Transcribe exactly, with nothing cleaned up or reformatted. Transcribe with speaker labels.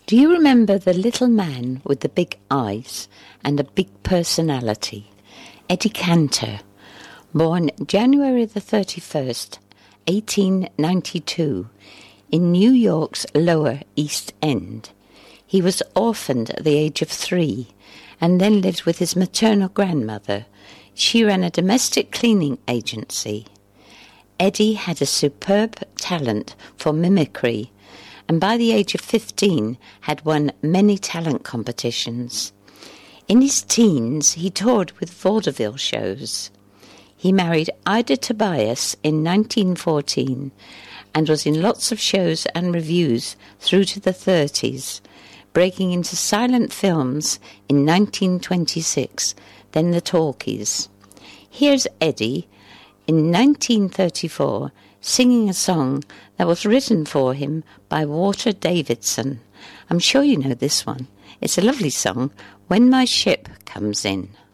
Speaker 1: Do you remember the little man with the big eyes and a big personality? Eddie Cantor, born January the thirty-first, eighteen ninety-two, in New York's Lower East End. He was orphaned at the age of three and then lived with his maternal grandmother. She ran a domestic cleaning agency. Eddie had a superb talent for mimicry and by the age of fifteen had won many talent competitions. In his teens, he toured with vaudeville shows. He married Ida Tobias in nineteen fourteen and was in lots of shows and reviews through to the thirties, breaking into silent films in nineteen twenty-six, then the talkies. Here's Eddie in nineteen thirty-four singing a song that was written for him by Walter Davidson. I'm sure you know this one. It's a lovely song, When My Ship Comes In.